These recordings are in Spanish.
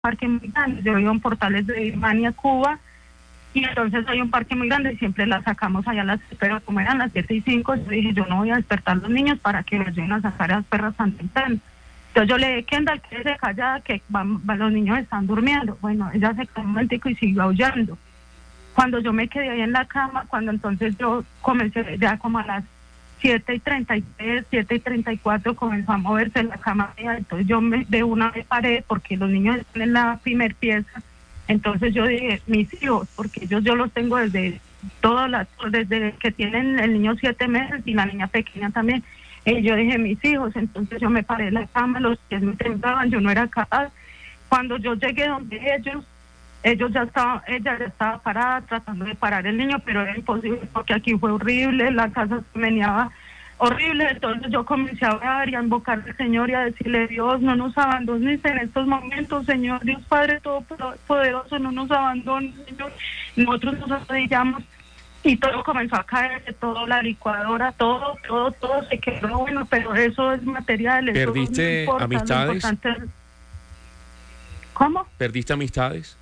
parque muy grande. Yo vivo en Portales de Birmania, Cuba, y entonces hay un parque muy grande y siempre la sacamos allá a las, pero como eran las 7:05, yo dije, yo no voy a despertar a los niños para que me ayuden a sacar a las perras tan temprano. Entonces yo le dije, Kendall, quédese callada, que los niños están durmiendo. Bueno, ella se quedó un momentico y siguió aullando. Cuando yo me quedé ahí en la cama, cuando entonces yo comencé ya como a las 7:33, 7:34 comenzó a moverse la cama mía, entonces yo de una me paré porque los niños están en la primer pieza. Entonces yo dije, mis hijos, porque yo los tengo desde desde que tienen el niño 7 meses y la niña pequeña también. Yo dije, mis hijos, entonces yo me paré en la cama, los pies me temblaban, yo no era capaz. Cuando yo llegué donde ella ya estaba parada tratando de parar el niño, pero era imposible porque aquí fue horrible, la casa se meneaba horrible. Entonces yo comencé a orar y a invocar al Señor y a decirle, Dios, no nos abandones en estos momentos, Señor, Dios Padre Todopoderoso, no nos abandones, Señor. Nosotros nos arrodillamos y todo comenzó a caerse, todo, la licuadora, todo se quedó, bueno, pero eso es material. ¿Perdiste eso no importa, amistades? ¿Cómo? ¿Perdiste amistades?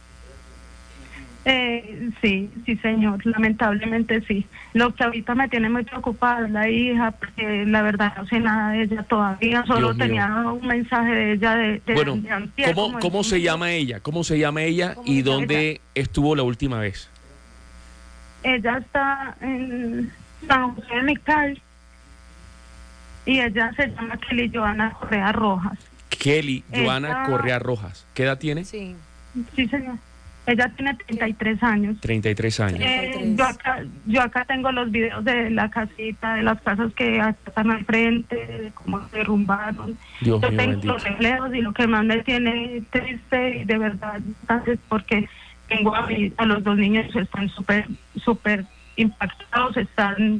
Sí, señor, lamentablemente sí. Lo que ahorita me tiene muy preocupada es la hija, porque la verdad no sé nada de ella todavía, solo tenía un mensaje de ella bueno, antier, ¿cómo se llama ella? ¿Cómo se llama ella y dónde estuvo la última vez? Ella está en San José de Mical y ella se llama Kelly Joana Correa Rojas. Kelly Joana Correa Rojas. ¿Qué edad tiene? Sí, señor. Ella tiene 33 años. 33 años. Yo acá tengo los videos de la casita, de las casas que están al frente, de cómo se derrumbaron. Yo tengo bendito. los reflejos y lo que más me tiene triste y de verdad es porque tengo a los dos niños que están súper impactados, están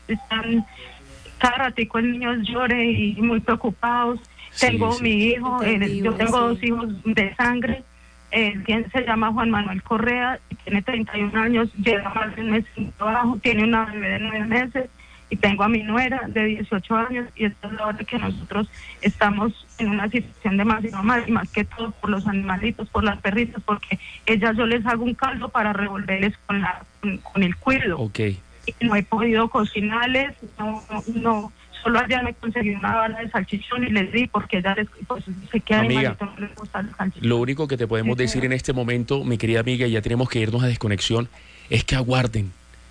cada ratico el niño llore y muy preocupados. Tengo mi hijo, yo tengo dos hijos de sangre. Quien se llama Juan Manuel Correa, tiene 31 años, lleva más de un mes sin trabajo, tiene una bebé de 9 meses y tengo a mi nuera de 18 años y esta es la hora que nosotros estamos en una situación demasiado mal, y más que todo por los animalitos, por las perritas, porque yo les hago un caldo para revolverles con el cuido. Okay. Y no he podido cocinarles, no. Solo allá me conseguí una bala de salchichón y les di porque ella se queda animalito, no les gusta el salchichón. Lo único que te podemos decir en este momento, mi querida amiga, y ya tenemos que irnos a desconexión, es que aguarden,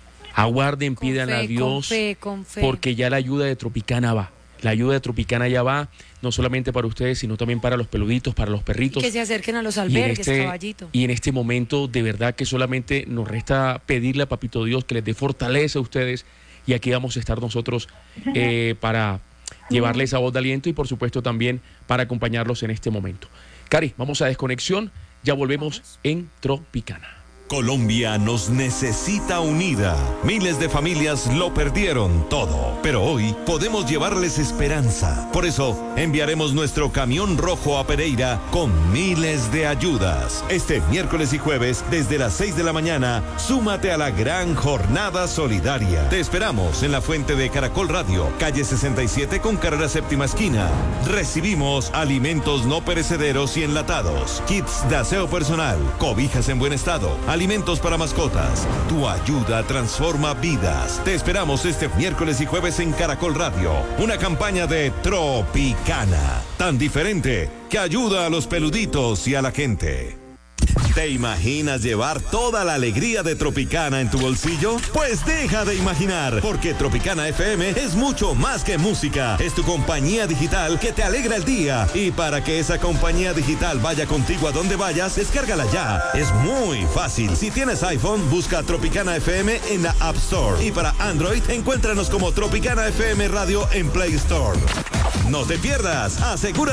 pidan a Dios, con fe. Porque ya la ayuda de Tropicana va. La ayuda de Tropicana ya va, no solamente para ustedes, sino también para los peluditos, para los perritos. Y que se acerquen a los albergues, caballito. Y en este momento, de verdad que solamente nos resta pedirle a Papito Dios que les dé fortaleza a ustedes. Y aquí vamos a estar nosotros para llevarles esa voz de aliento y por supuesto también para acompañarlos en este momento. Cari, vamos a desconexión, ya volvemos en Tropicana. Colombia nos necesita unida. Miles de familias lo perdieron todo, pero hoy podemos llevarles esperanza. Por eso enviaremos nuestro camión rojo a Pereira con miles de ayudas. Este miércoles y jueves, desde las 6 de la mañana, súmate a la gran jornada solidaria. Te esperamos en la fuente de Caracol Radio, calle 67 con carrera séptima esquina. Recibimos alimentos no perecederos y enlatados, kits de aseo personal, cobijas en buen estado, alimentos para mascotas. Tu ayuda transforma vidas. Te esperamos este miércoles y jueves en Caracol Radio. Una campaña de Tropicana, tan diferente que ayuda a los peluditos y a la gente. ¿Te imaginas llevar toda la alegría de Tropicana en tu bolsillo? Pues deja de imaginar, porque Tropicana FM es mucho más que música. Es tu compañía digital que te alegra el día. Y para que esa compañía digital vaya contigo a donde vayas, descárgala ya. Es muy fácil. Si tienes iPhone, busca Tropicana FM en la App Store. Y para Android, encuéntranos como Tropicana FM Radio en Play Store. No te pierdas. Asegúrate